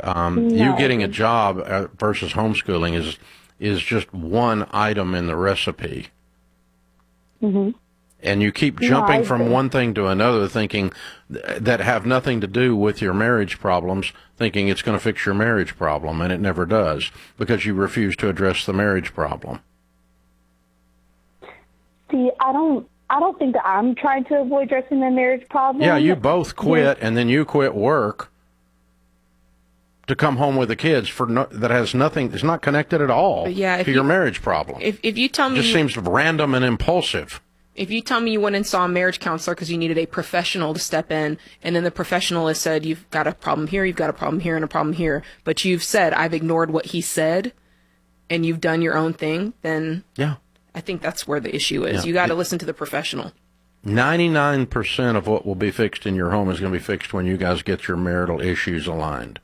No. You getting a job versus homeschooling is just one item in the recipe. Mm-hmm. And you keep jumping from one thing to another, thinking that have nothing to do with your marriage problems, thinking it's going to fix your marriage problem, and it never does, because you refuse to address the marriage problem. See, I don't think that I'm trying to avoid addressing the marriage problem. Yeah, you both quit, and then you quit work to come home with the kids that has nothing, it's not connected at all to your marriage problem. If you tell me, it just seems random and impulsive. If you tell me you went and saw a marriage counselor because you needed a professional to step in, and then the professional has said, you've got a problem here, you've got a problem here, and a problem here, but you've said, I've ignored what he said, and you've done your own thing, then yeah, I think that's where the issue is. Yeah. You got to listen to the professional. 99% of what will be fixed in your home is going to be fixed when you guys get your marital issues aligned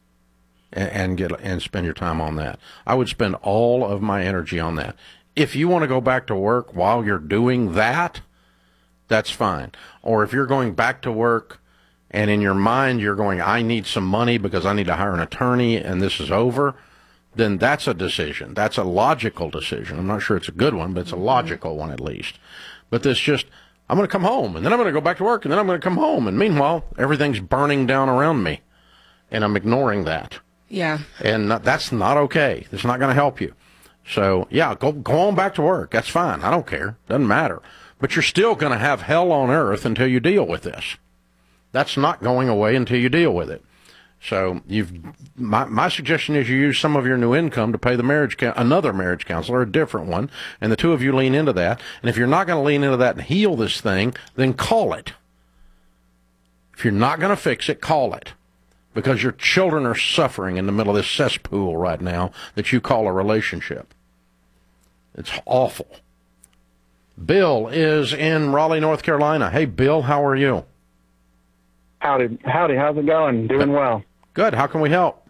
and spend your time on that. I would spend all of my energy on that. If you want to go back to work while you're doing that, that's fine. Or if you're going back to work and in your mind you're going, I need some money because I need to hire an attorney and this is over, then that's a decision. That's a logical decision. I'm not sure it's a good one, but it's a logical one at least. But this just, I'm going to come home and then I'm going to go back to work and then I'm going to come home. And meanwhile, everything's burning down around me and I'm ignoring that. Yeah. And that's not okay. It's not going to help you. So, yeah, go on back to work. That's fine. I don't care. Doesn't matter. But you're still going to have hell on earth until you deal with this. That's not going away until you deal with it. So my suggestion is you use some of your new income to pay the another marriage counselor, a different one, and the two of you lean into that. And if you're not going to lean into that and heal this thing, then call it. If you're not going to fix it, call it. Because your children are suffering in the middle of this cesspool right now that you call a relationship. It's awful. Bill is in Raleigh, North Carolina. Hey, Bill, how are you? Howdy. How's it going? Doing well. Good. How can we help?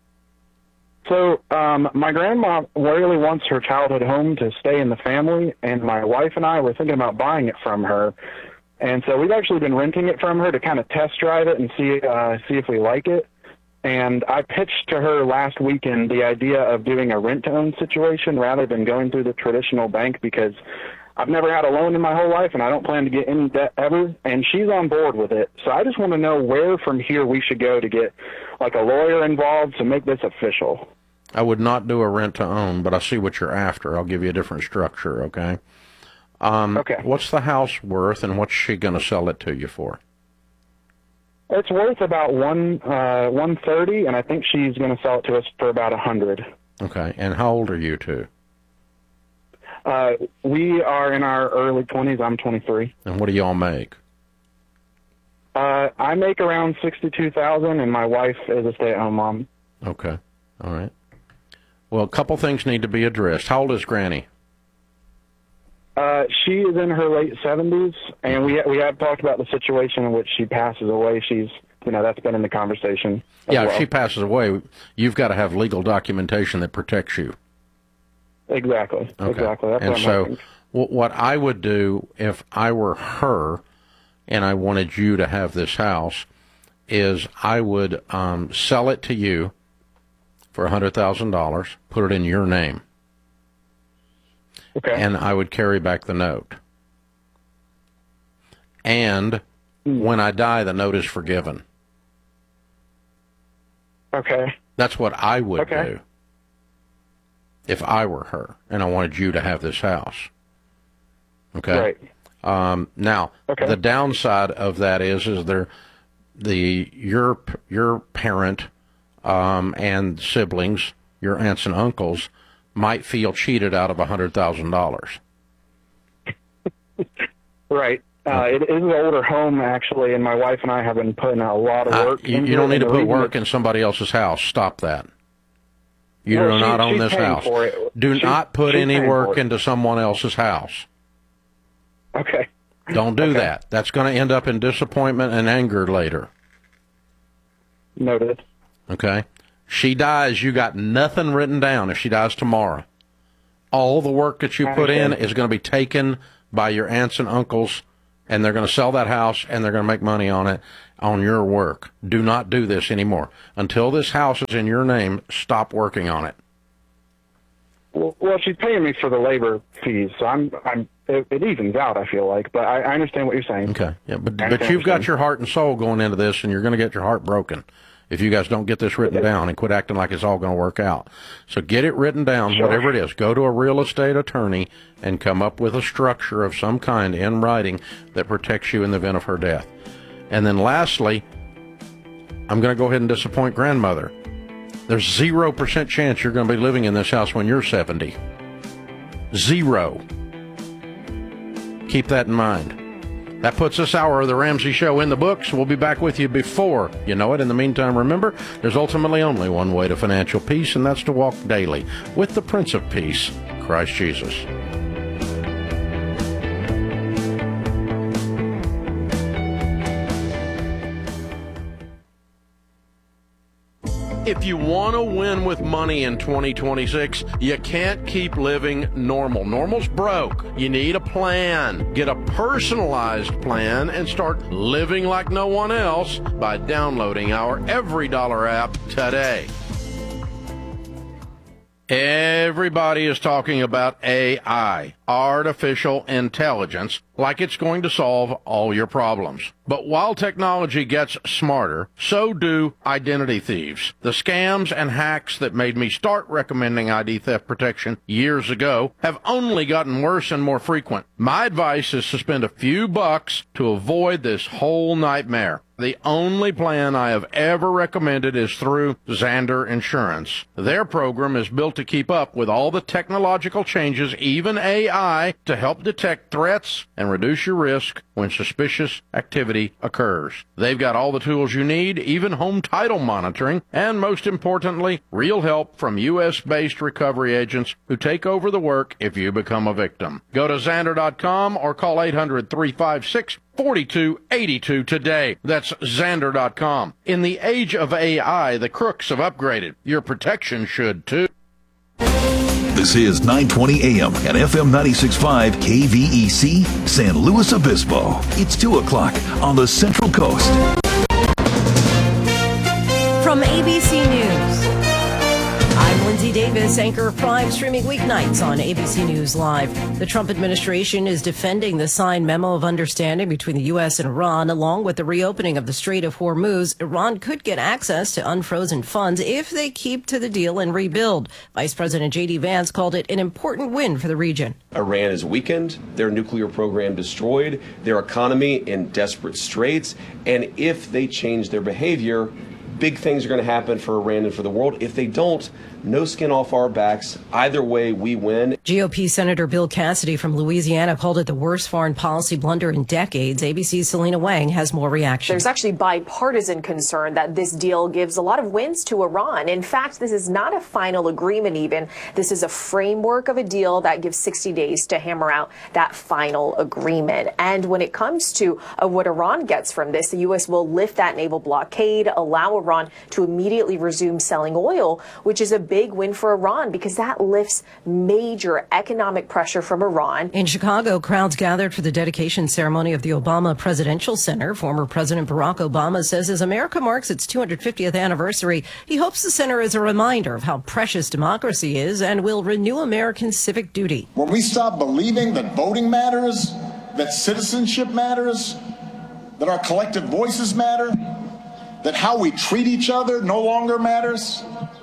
So, my grandma really wants her childhood home to stay in the family, and my wife and I were thinking about buying it from her. And so we've actually been renting it from her to kind of test drive it and see if we like it. And I pitched to her last weekend the idea of doing a rent-to-own situation rather than going through the traditional bank, because I've never had a loan in my whole life, and I don't plan to get any debt ever, and she's on board with it. So I just want to know where from here we should go to get, like, a lawyer involved to make this official. I would not do a rent-to-own, but I see what you're after. I'll give you a different structure, okay? Okay. What's the house worth, and what's she going to sell it to you for? It's worth about $130, and I think she's going to sell it to us for about $100. Okay. And how old are you two? We are in our early 20s. I'm 23. And what do y'all make? I make around $62,000, and my wife is a stay-at-home mom. Okay. All right. Well, a couple things need to be addressed. How old is Granny? She is in her late 70s, and we have talked about the situation in which she passes away. She's, that's been in the conversation. Yeah, well. If she passes away, you've got to have legal documentation that protects you. Exactly. Okay. Exactly. That's and what I'm so hoping. what I would do if I were her and I wanted you to have this house is I would sell it to you for $100,000, put it in your name. Okay. And I would carry back the note. And when I die, the note is forgiven. Okay. That's what I would Okay. do if I were her and I wanted you to have this house. Okay? Right. Now, Okay. the downside of that is your parent and siblings, your aunts and uncles, might feel cheated out of $100,000. Right. It is an older home, actually, and my wife and I have been putting a lot of work into it. You don't need to and the put reason work in somebody else's house. Stop that. You Well, do not own she's this paying house. for it. Do not put She's any paying work for it. into someone else's house. Okay. Don't do Okay. that. That's going to end up in disappointment and anger later. Noted. Okay? She dies, you got nothing written down if she dies tomorrow. All the work that you I put in understand. is going to be taken by your aunts and uncles and they're going to sell that house, and they're going to make money on it, on your work. Do not do this anymore. Until this house is in your name, stop working on it. Well, she's paying me for the labor fees, so it evens out, I feel like. But I understand what you're saying. Okay, yeah, but you've got your heart and soul going into this, and you're going to get your heart broken if you guys don't get this written down and quit acting like it's all going to work out. So get it written down, sure. Whatever it is. Go to a real estate attorney and come up with a structure of some kind in writing that protects you in the event of her death. And then lastly, I'm going to go ahead and disappoint grandmother. There's 0% chance you're going to be living in this house when you're 70. 0. Keep that in mind. That puts this hour of the Ramsey Show in the books. We'll be back with you before you know it. In the meantime, remember, there's ultimately only one way to financial peace, and that's to walk daily with the Prince of Peace, Christ Jesus. If you want to win with money in 2026, you can't keep living normal. Normal's broke. You need a plan. Get a personalized plan and start living like no one else by downloading our Every Dollar app today. Everybody is talking about AI, artificial intelligence, like it's going to solve all your problems. But while technology gets smarter, so do identity thieves. The scams and hacks that made me start recommending ID theft protection years ago have only gotten worse and more frequent. My advice is to spend a few bucks to avoid this whole nightmare. The only plan I have ever recommended is through Zander Insurance. Their program is built to keep up with all the technological changes, even AI, to help detect threats and reduce your risk when suspicious activity occurs. They've got all the tools you need, even home title monitoring, and most importantly, real help from U.S.-based recovery agents who take over the work if you become a victim. Go to Zander.com or call 800-356-4282 today. That's Zander.com. In the age of AI, the crooks have upgraded. Your protection should too. This is 920 AM and FM 96.5 KVEC, San Luis Obispo. It's 2 o'clock on the Central Coast. From ABC News, I'm Lindsay Davis, anchor of Prime, streaming weeknights on ABC News Live. The Trump administration is defending the signed memo of understanding between the U.S. and Iran. Along with the reopening of the Strait of Hormuz, Iran could get access to unfrozen funds if they keep to the deal and rebuild. Vice President J.D. Vance called it an important win for the region. Iran is weakened, their nuclear program destroyed, their economy in desperate straits, and if they change their behavior, big things are going to happen for Iran and for the world. If they don't, no skin off our backs. Either way, we win. GOP Senator Bill Cassidy from Louisiana called it the worst foreign policy blunder in decades. ABC's Selena Wang has more reaction. There's actually bipartisan concern that this deal gives a lot of wins to Iran. In fact, this is not a final agreement even. This is a framework of a deal that gives 60 days to hammer out that final agreement. And when it comes to what Iran gets from this, the U.S. will lift that naval blockade, allow Iran to immediately resume selling oil, which is a big win for Iran because that lifts major economic pressure from Iran. In Chicago, crowds gathered for the dedication ceremony of the Obama Presidential Center. Former President Barack Obama says as America marks its 250th anniversary, he hopes the center is a reminder of how precious democracy is and will renew American civic duty. When we stop believing that voting matters, that citizenship matters, that our collective voices matter, that how we treat each other no longer matters,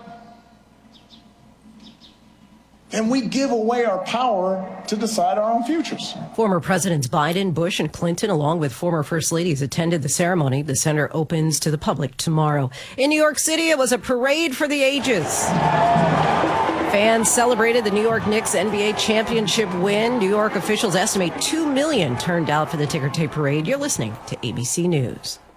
then we give away our power to decide our own futures. Former Presidents Biden, Bush, and Clinton, along with former First Ladies, attended the ceremony. The center opens to the public tomorrow. In New York City, it was a parade for the ages. Fans celebrated the New York Knicks NBA championship win. New York officials estimate 2 million turned out for the ticker tape parade. You're listening to ABC News.